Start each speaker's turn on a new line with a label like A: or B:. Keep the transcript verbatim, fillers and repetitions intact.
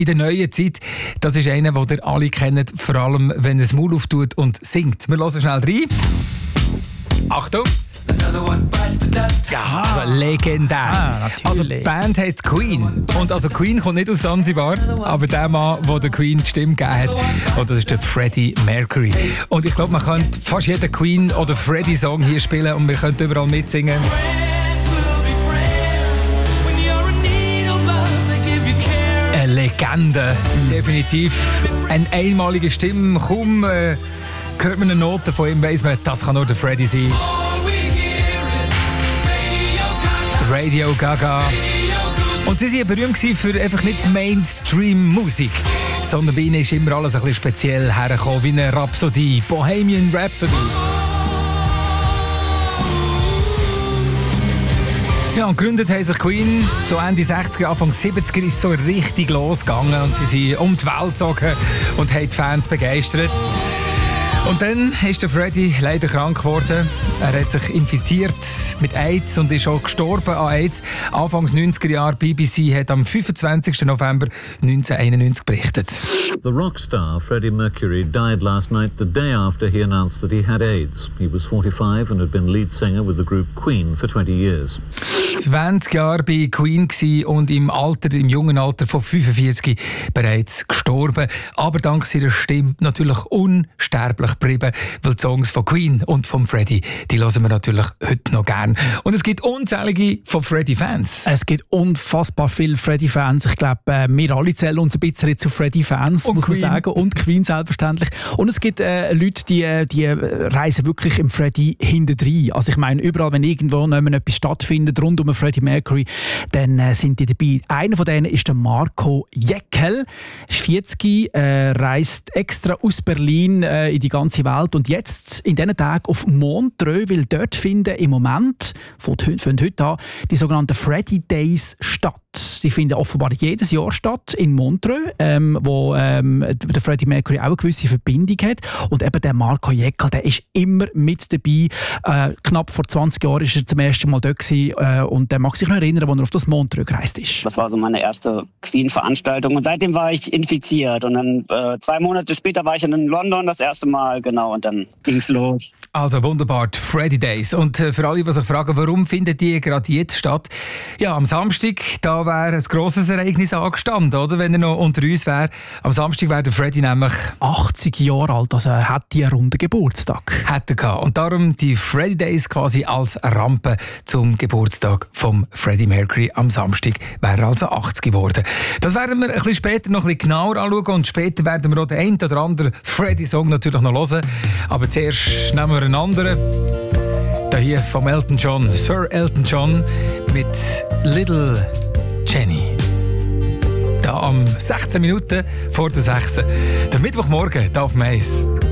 A: in der neuen Zeit. Das ist einer, den ihr alle kennt, vor allem wenn er das Maul auftut und singt. Wir hören schnell rein. Achtung! Ja, also legendär.
B: Ah,
A: also die Band heisst Queen. Und also Queen kommt nicht aus Sansibar, aber der Mann, der der Queen die Stimme gegeben hat, und das ist der Freddie Mercury. Und ich glaube, man könnte fast jeden Queen- oder Freddie-Song hier spielen und wir könnten überall mitsingen. Eine Legende, definitiv. Eine einmalige Stimme, kaum äh, hört man eine Note von ihm, weiss man, das kann nur der Freddie sein. Radio Gaga. Und sie waren berühmt für einfach nicht Mainstream-Musik, sondern bei ihnen ist immer alles ein bisschen speziell hergekommen, wie eine Rhapsodie, Bohemian Rhapsody. Ja, und gegründet haben sich Queen so Ende sechziger, Anfang siebziger ist so richtig losgegangen und sie sind um die Welt gezogen und haben die Fans begeistert. Und dann ist der Freddie leider krank geworden. Er hat sich infiziert mit AIDS und ist auch gestorben an AIDS. Anfangs neunziger Jahre, B B C hat am fünfundzwanzigsten November neunzehnhunderteinundneunzig berichtet.
C: The rock star Freddie Mercury died last night, the day after he announced that he had AIDS. He was forty-five and had been lead singer with the group Queen for twenty years.
A: zwanzig Jahre bei Queen gsi und im Alter, im jungen Alter von fünfundvierzig bereits gestorben. Aber dank seiner Stimme natürlich unsterblich geblieben, weil die Songs von Queen und von Freddie, die hören wir natürlich heute noch gern. Und es gibt unzählige von Freddie-Fans.
B: Es gibt unfassbar viele Freddie-Fans. Ich glaube, wir alle zählen uns ein bisschen zu Freddie-Fans, muss man sagen. Und Queen selbstverständlich. Und es gibt äh, Leute, die, die reisen wirklich im Freddie hintendrein. Also ich meine, überall, wenn irgendwo noch etwas stattfindet, rund um Freddie Mercury, dann äh, sind die dabei. Einer von denen ist der Marco Jäckel. Er ist vierzig, äh, reist extra aus Berlin äh, in die ganze Welt und jetzt in diesen Tagen auf Montreux, weil dort finden im Moment, von heute an, die sogenannten Freddie Days statt. Die finden offenbar jedes Jahr statt in Montreux, ähm, wo ähm, der Freddie Mercury auch eine gewisse Verbindung hat. Und eben der Marco Jäckel, der ist immer mit dabei. Äh, knapp vor zwanzig Jahren war er zum ersten Mal dort gewesen, äh, und der mag sich noch erinnern, als er auf das Montreux gereist ist.
D: Das war so meine erste Queen-Veranstaltung und seitdem war ich infiziert. Und dann äh, zwei Monate später war ich in London das erste Mal, genau, und dann ging's los.
A: Also wunderbar, die Freddie Days. Und äh, für alle, die sich fragen, warum finden die gerade jetzt statt? Ja, am Samstag, da wäre ein grosses Ereignis angestanden, oder? Wenn er noch unter uns wäre. Am Samstag wäre der Freddie nämlich
B: achtzig Jahre alt, also er hat einen runden Geburtstag.
A: Hat er gehabt. Und darum die Freddie Days quasi als Rampe zum Geburtstag vom Freddie Mercury. Am Samstag wäre er also achtzig geworden. Das werden wir ein bisschen später noch ein bisschen genauer anschauen und später werden wir auch den einen oder anderen Freddie-Song natürlich noch hören. Aber zuerst nehmen wir einen anderen. Da hier vom Elton John, Sir Elton John mit Little Jenny. Da am sechzehn Minuten vor der sechs. Der Mittwochmorgen, da auf Mais.